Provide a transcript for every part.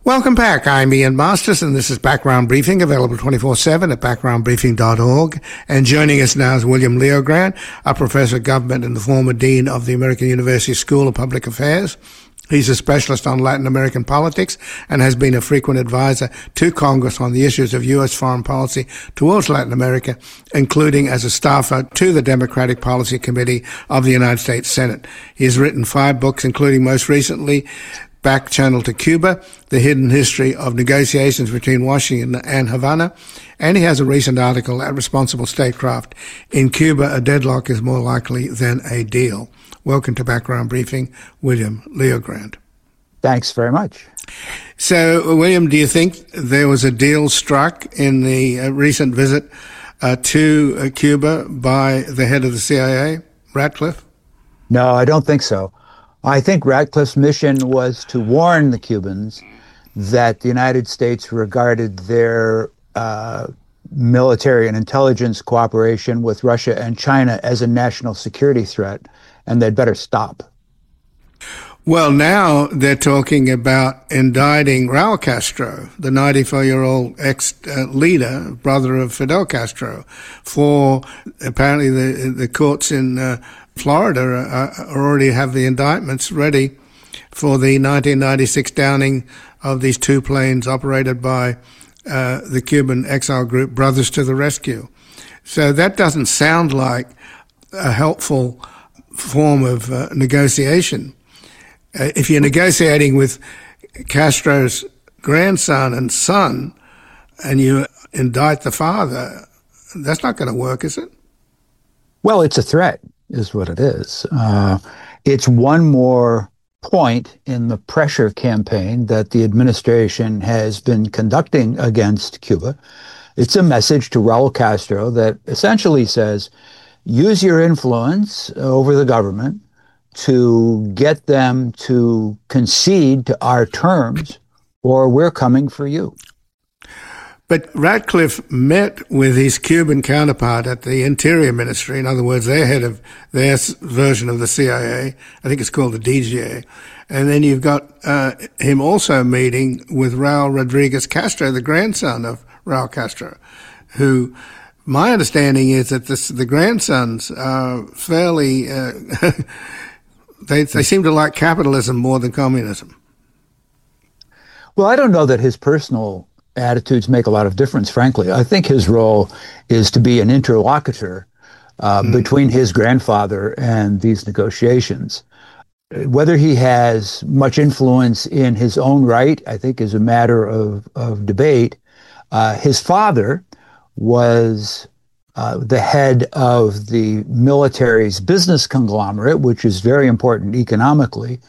Welcome back. I'm Ian Masters, and this is Background Briefing, available 24/7 at backgroundbriefing.org. And joining us now is William Leogrand, a professor of government and the former dean of the American University School of Public Affairs. He's a specialist on Latin American politics and has been a frequent advisor to Congress on the issues of U.S. foreign policy towards Latin America, including as a staffer to the Democratic Policy Committee of the United States Senate. He has written 5 books, including most recently Back Channel to Cuba, The Hidden History of Negotiations Between Washington and Havana, and he has a recent article at Responsible Statecraft, In Cuba, a Deadlock is More Likely Than a Deal. Welcome to Background Briefing, William Leogrand. Thanks very much. So, William, do you think there was a deal struck in the recent visit to Cuba by the head of the CIA, Ratcliffe? No, I don't think so. I think Ratcliffe's mission was to warn the Cubans that the United States regarded their military and intelligence cooperation with Russia and China as a national security threat, and they'd better stop. Well, now they're talking about indicting Raul Castro, the 94-year-old ex-leader, brother of Fidel Castro, for apparently the courts in Florida already have the indictments ready for the 1996 downing of these 2 planes operated by the Cuban exile group Brothers to the Rescue. So that doesn't sound like a helpful form of negotiation. If you're negotiating with Castro's grandson and son and you indict the father, that's not going to work, is it? Well, it's a threat, is what it is. It's one more point in the pressure campaign that the administration has been conducting against Cuba. It's a message to Raul Castro that essentially says, use your influence over the government to get them to concede to our terms, or we're coming for you. But Ratcliffe met with his Cuban counterpart at the Interior Ministry, in other words, their head of their version of the CIA. I think it's called the DGA. And then you've got him also meeting with Raul Rodriguez Castro, the grandson of Raul Castro, who my understanding is that the grandsons are fairly, they seem to like capitalism more than communism. Well, I don't know that his personal attitudes make a lot of difference, frankly. I think his role is to be an interlocutor between his grandfather and these negotiations. Whether he has much influence in his own right, I think, is a matter of debate. His father was the head of the military's business conglomerate, which is very important economically.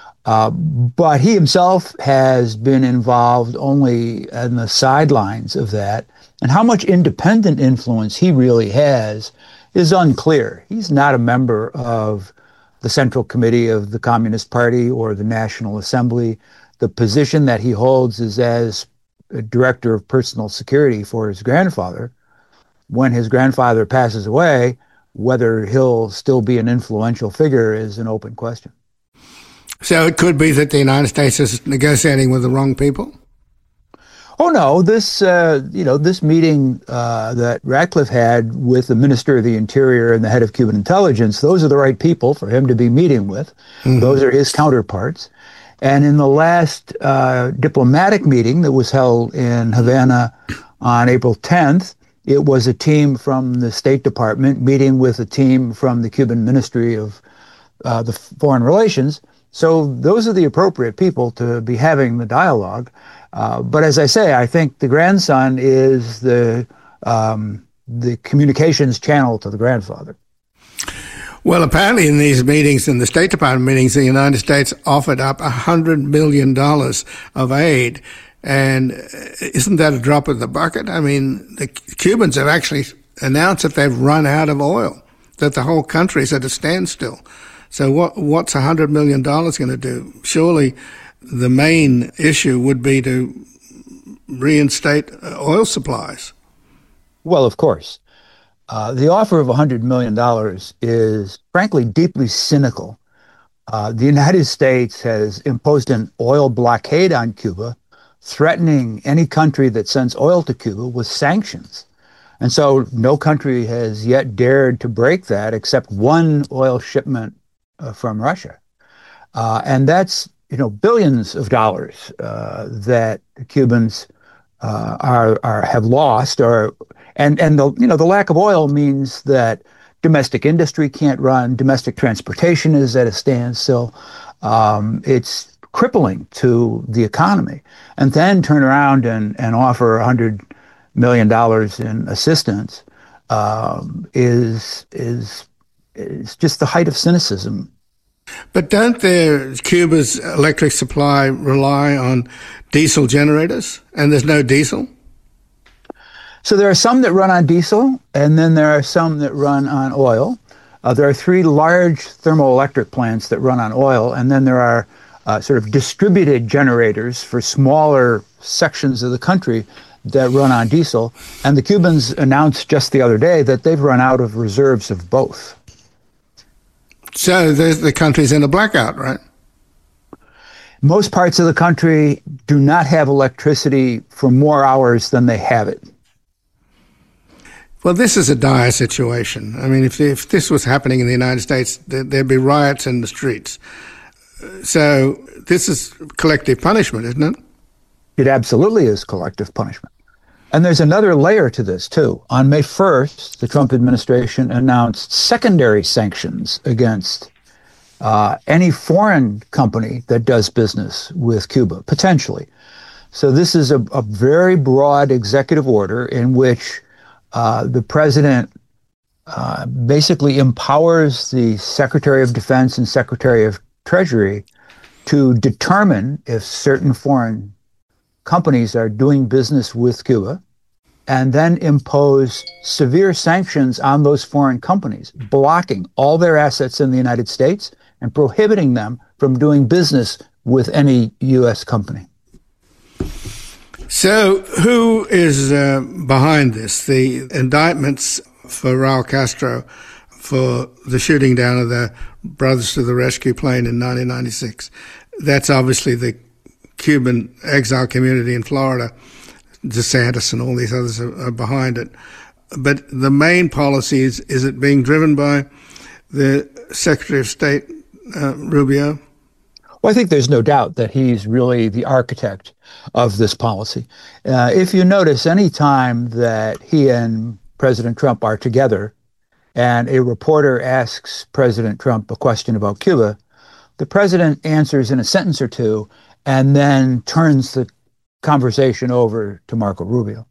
But he himself has been involved only in the sidelines of that. And how much independent influence he really has is unclear. He's not a member of the Central Committee of the Communist Party or the National Assembly. The position that he holds is as a director of personal security for his grandfather. When his grandfather passes away, whether he'll still be an influential figure is an open question. So it could be that the United States is negotiating with the wrong people? Oh, no. This meeting that Ratcliffe had with the Minister of the Interior and the head of Cuban intelligence, those are the right people for him to be meeting with. Mm-hmm. Those are his counterparts. And in the last diplomatic meeting that was held in Havana on April 10th, it was a team from the State Department meeting with a team from the Cuban Ministry of the Foreign Relations. So those are the appropriate people to be having the dialogue. But as I say, I think the grandson is the communications channel to the grandfather. Well, apparently in these meetings, in the State Department meetings, the United States offered up $100 million of aid. And isn't that a drop in the bucket? I mean, the Cubans have actually announced that they've run out of oil, that the whole country's at a standstill. So what's $100 million going to do? Surely the main issue would be to reinstate oil supplies. Well, of course. The offer of $100 million is, frankly, deeply cynical. The United States has imposed an oil blockade on Cuba threatening any country that sends oil to Cuba with sanctions. And so no country has yet dared to break that except one oil shipment from Russia. And that's, billions of dollars that the Cubans have lost, and the lack of oil means that domestic industry can't run, domestic transportation is at a standstill. It's crippling to the economy. And then turn around and offer $100 million in assistance is just the height of cynicism. But don't Cuba's electric supply rely on diesel generators, and there's no diesel? So there are some that run on diesel, and then there are some that run on oil. There are 3 large thermoelectric plants that run on oil, and then there are sort of distributed generators for smaller sections of the country that run on diesel. And the Cubans announced just the other day that they've run out of reserves of both. So the country's in a blackout, right? Most parts of the country do not have electricity for more hours than they have it. Well, this is a dire situation. I mean, if this was happening in the United States, there'd be riots in the streets. So this is collective punishment, isn't it? It absolutely is collective punishment. And there's another layer to this, too. On May 1st, the Trump administration announced secondary sanctions against any foreign company that does business with Cuba, potentially. So this is a very broad executive order in which the president basically empowers the Secretary of Defense and Secretary of Treasury to determine if certain foreign companies are doing business with Cuba, and then impose severe sanctions on those foreign companies, blocking all their assets in the United States and prohibiting them from doing business with any U.S. company. So who is behind this? The indictments for Raul Castro for the shooting down of the Brothers to the Rescue plane in 1996. That's obviously the Cuban exile community in Florida. DeSantis and all these others are behind it. But the main policy is it being driven by the Secretary of State, Rubio? Well, I think there's no doubt that he's really the architect of this policy. If you notice, any time that he and President Trump are together and a reporter asks President Trump a question about Cuba, the president answers in a sentence or two and then turns the conversation over to Marco Rubio,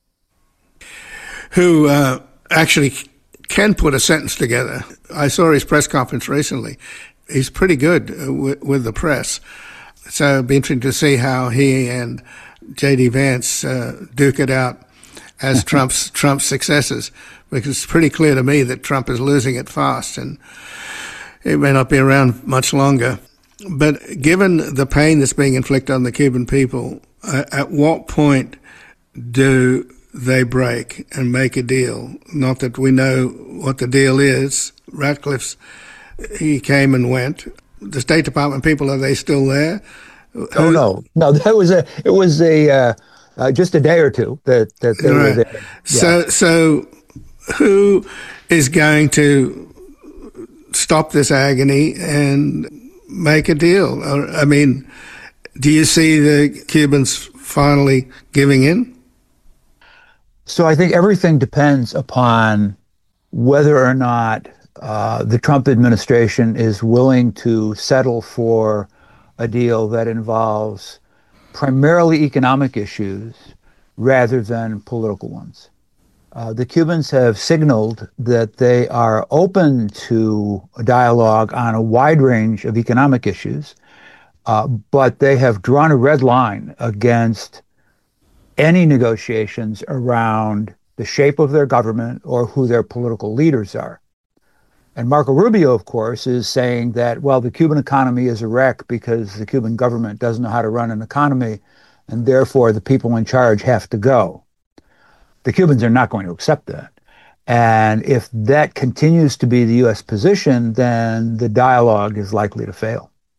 who actually can put a sentence together. I saw his press conference recently. He's pretty good with the press. So it'd be interesting to see how he and J.D. Vance duke it out as Trump's successors, because it's pretty clear to me that Trump is losing it fast, and it may not be around much longer. But given the pain that's being inflicted on the Cuban people, at what point do they break and make a deal? Not that we know what the deal is. Ratcliffe's, he came and went. The State Department people, are they still there? Oh, no, it was just a day or two that they were there. Yeah. So who is going to stop this agony and make a deal? I mean, do you see the Cubans finally giving in? So I think everything depends upon whether or not the Trump administration is willing to settle for a deal that involves primarily economic issues rather than political ones. The Cubans have signaled that they are open to a dialogue on a wide range of economic issues, but they have drawn a red line against any negotiations around the shape of their government or who their political leaders are. And Marco Rubio, of course, is saying that, well, the Cuban economy is a wreck because the Cuban government doesn't know how to run an economy, and therefore the people in charge have to go. The Cubans are not going to accept that. And if that continues to be the U.S. position, then the dialogue is likely to fail.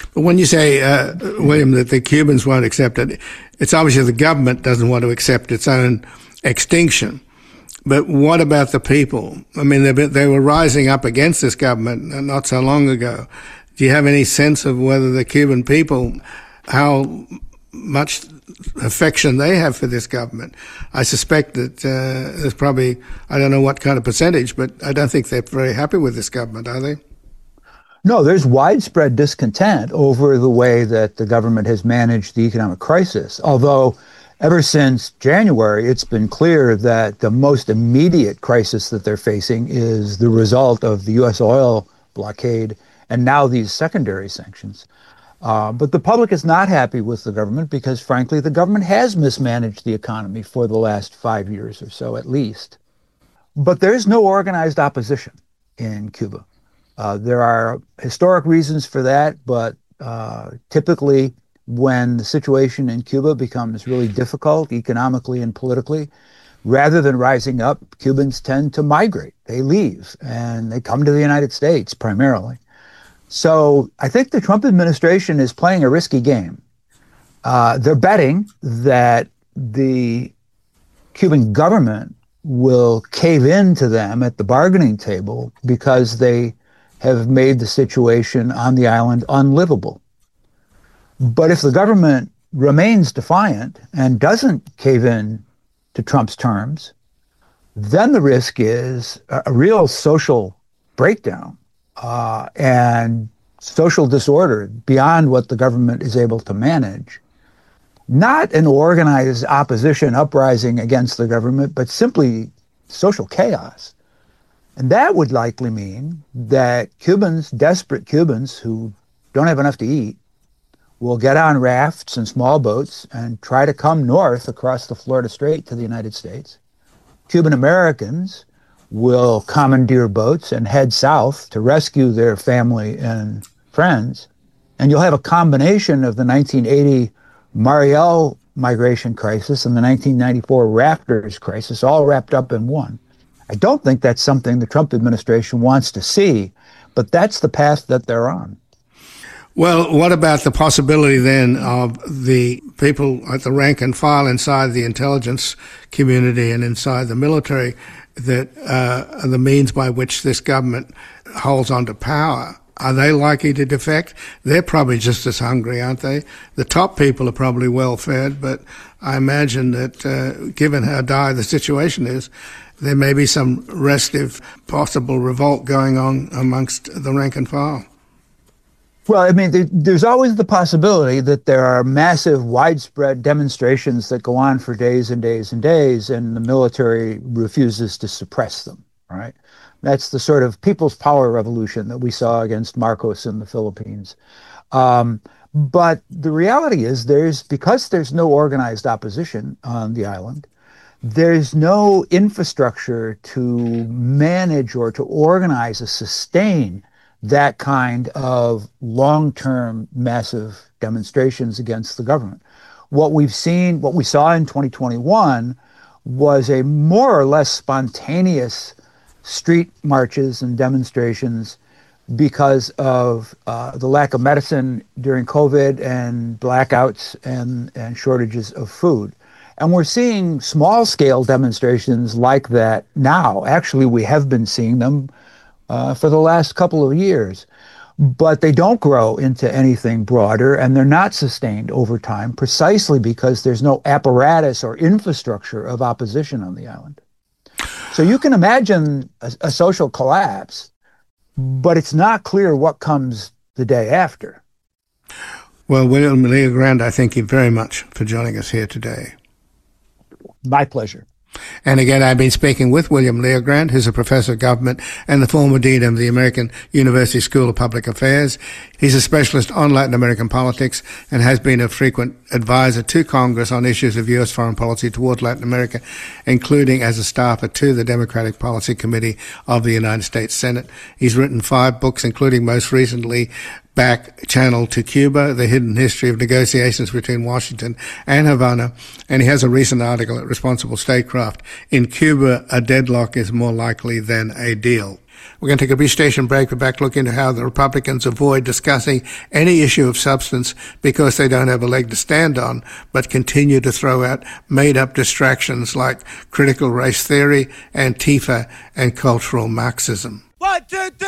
But when you say, William, that the Cubans won't accept it, it's obviously the government doesn't want to accept its own extinction. But what about the people? I mean, they were rising up against this government not so long ago. Do you have any sense of whether the Cuban people, how much affection they have for this government? I suspect that there's probably, I don't know what kind of percentage, but I don't think they're very happy with this government, are they? No, there's widespread discontent over the way that the government has managed the economic crisis. Although ever since January, it's been clear that the most immediate crisis that they're facing is the result of the U.S. oil blockade and now these secondary sanctions. But the public is not happy with the government because, frankly, the government has mismanaged the economy for the last 5 years or so, at least. But there is no organized opposition in Cuba. There are historic reasons for that, but typically when the situation in Cuba becomes really difficult economically and politically, rather than rising up, Cubans tend to migrate. They leave and they come to the United States primarily. So I think the Trump administration is playing a risky game. They're betting that the Cuban government will cave in to them at the bargaining table because they have made the situation on the island unlivable. But if the government remains defiant and doesn't cave in to Trump's terms, then the risk is a real social breakdown and social disorder beyond what the government is able to manage. Not an organized opposition uprising against the government, but simply social chaos. And that would likely mean that Cubans, desperate Cubans who don't have enough to eat, will get on rafts and small boats and try to come north across the Florida Strait to the United States. Cuban Americans will commandeer boats and head south to rescue their family and friends. And you'll have a combination of the 1980 Mariel migration crisis and the 1994 Raptors crisis all wrapped up in one. I don't think that's something the Trump administration wants to see, but that's the path that they're on. Well, what about the possibility then of the people at the rank and file inside the intelligence community and inside the military that are the means by which this government holds on to power? Are they likely to defect? They're probably just as hungry, aren't they? The top people are probably well fed, but I imagine that given how dire the situation is, there may be some restive possible revolt going on amongst the rank and file. Well, I mean, there's always the possibility that there are massive, widespread demonstrations that go on for days and days and days, and the military refuses to suppress them, right? That's the sort of people's power revolution that we saw against Marcos in the Philippines. But the reality is because there's no organized opposition on the island, there's no infrastructure to manage or to organize or sustain that kind of long-term massive demonstrations against the government. What we saw in 2021 was a more or less spontaneous street marches and demonstrations because of the lack of medicine during COVID and blackouts and shortages of food. And we're seeing small-scale demonstrations like that now. Actually, we have been seeing them for the last couple of years. But they don't grow into anything broader, and they're not sustained over time precisely because there's no apparatus or infrastructure of opposition on the island. So you can imagine a social collapse, but it's not clear what comes the day after. Well, William LeoGrande, I thank you very much for joining us here today. My pleasure. And again, I've been speaking with William LeoGrande, who's a professor of government and the former dean of the American University School of Public Affairs. He's a specialist on Latin American politics and has been a frequent advisor to Congress on issues of U.S. foreign policy toward Latin America, including as a staffer to the Democratic Policy Committee of the United States Senate. He's written 5 books, including most recently back channel to Cuba, the hidden history of negotiations between Washington and Havana. And he has a recent article at Responsible Statecraft. In Cuba, a deadlock is more likely than a deal. We're going to take a brief station break. We're back to look into how the Republicans avoid discussing any issue of substance because they don't have a leg to stand on, but continue to throw out made-up distractions like critical race theory, Antifa, and cultural Marxism. 1, 2, 3.